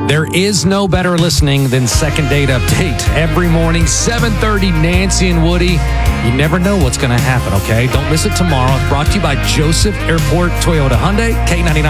There is no better listening than Second Date Update. Every morning, 7:30, Nancy and Woody. You never know what's going to happen, okay? Don't miss it tomorrow. It's brought to you by Joseph Airport Toyota Hyundai, K99.